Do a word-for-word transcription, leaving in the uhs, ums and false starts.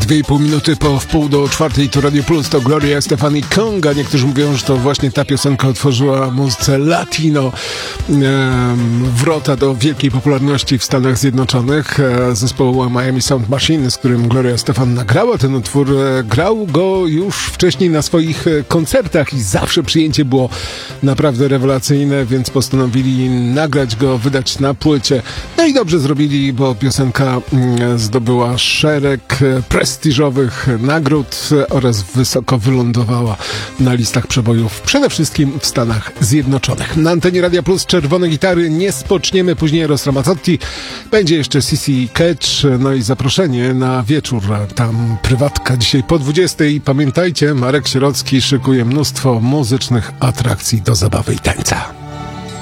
Dwie i pół minuty po wpół do czwartej to Radio Plus, to Gloria Estefan i Conga. Niektórzy mówią, że to właśnie ta piosenka otworzyła muzyce latino um, wrota do wielkiej popularności w Stanach Zjednoczonych. Zespołu Miami Sound Machine, z którym Gloria Estefan nagrała ten utwór, grał go już wcześniej na swoich koncertach i zawsze przyjęcie było naprawdę rewelacyjne, więc postanowili nagrać go, wydać na płycie. No i dobrze zrobili, bo piosenka zdobyła szereg prestiżowych nagród oraz wysoko wylądowała na listach przebojów, przede wszystkim w Stanach Zjednoczonych. Na antenie Radia Plus czerwone gitary nie spoczniemy, później Eros Ramazzotti, będzie jeszcze C C Catch, no i zaproszenie na wieczór, tam prywatka dzisiaj po dwudziestej. Pamiętajcie, Marek Sierocki szykuje mnóstwo muzycznych atrakcji do zabawy i tańca.